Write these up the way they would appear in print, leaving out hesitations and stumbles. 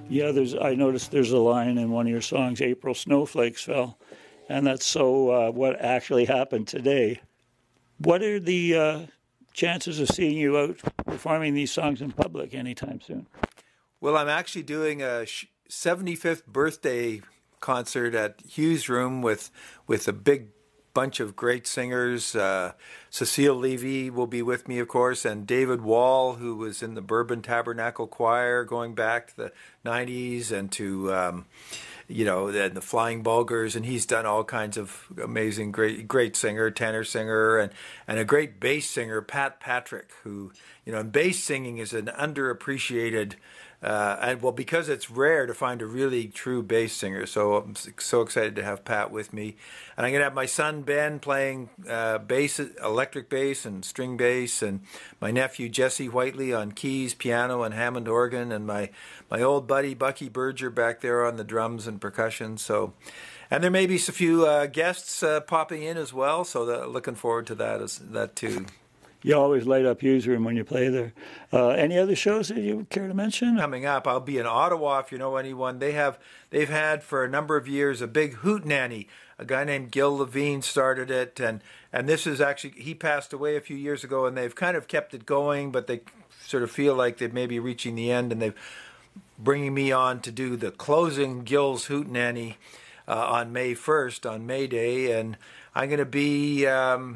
Yeah, I noticed there's a line in one of your songs, April Snowflakes Fell, and that's what actually happened today. What are the chances of seeing you out performing these songs in public anytime soon? Well, I'm actually doing a 75th birthday concert at Hughes Room with a big bunch of great singers. Cecile Levy will be with me, of course, and David Wall, who was in the Bourbon Tabernacle Choir going back to the 90s and to the Flying Bulgars, and he's done all kinds of amazing, great singer, tenor singer, and a great bass singer, Pat Patrick, who, and bass singing is an underappreciated, because it's rare to find a really true bass singer, so I'm so excited to have Pat with me. And I'm going to have my son Ben playing bass, electric bass and string bass, and my nephew Jesse Whiteley on keys, piano, and Hammond organ, and my old buddy Bucky Berger back there on the drums and percussion. So, and there may be a few guests popping in as well. So looking forward to that too. You always light up Hughes Room when you play there. Any other shows that you care to mention? Coming up, I'll be in Ottawa if you know anyone. They've had for a number of years a big hootenanny. A guy named Gil Levine started it, and this is actually, he passed away a few years ago, and they've kind of kept it going, but they sort of feel like they may be reaching the end, and they've bringing me on to do the closing Gil's hootenanny on May 1st, on May Day, and I'm going to be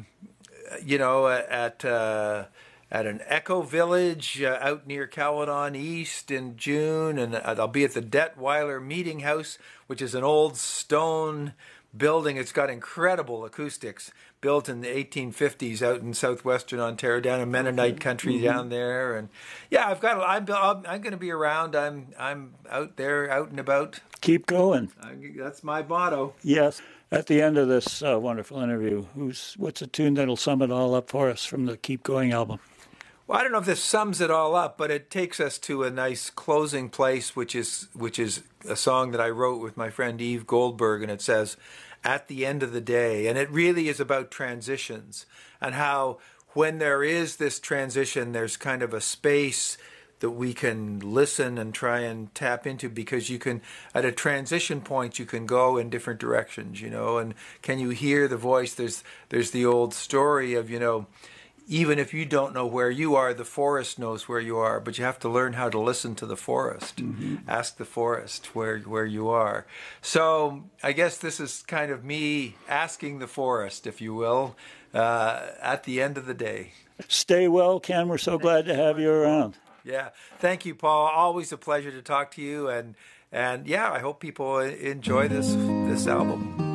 at an Echo Village out near Caledon East in June, and I'll be at the Detweiler Meeting House, which is an old stone building. It's got incredible acoustics, built in the 1850s out in southwestern Ontario, down in Mennonite country down there. And yeah, I'm going to be around. I'm out there, out and about. Keep going. That's my motto. Yes. At the end of this wonderful interview, what's a tune that'll sum it all up for us from the Keep Going album? Well, I don't know if this sums it all up, but it takes us to a nice closing place, which is a song that I wrote with my friend Eve Goldberg, and it says, "At the end of the day," and it really is about transitions and how when there is this transition, there's kind of a space that we can listen and try and tap into, because you can, at a transition point, you can go in different directions, and can you hear the voice? There's the old story of, even if you don't know where you are, the forest knows where you are, but you have to learn how to listen to the forest. Mm-hmm. Ask the forest where you are. So I guess this is kind of me asking the forest, if you will, at the end of the day. Stay well, Ken. We're so glad to have you around. Yeah. Thank you, Paul. Always a pleasure to talk to you. And yeah, I hope people enjoy this album.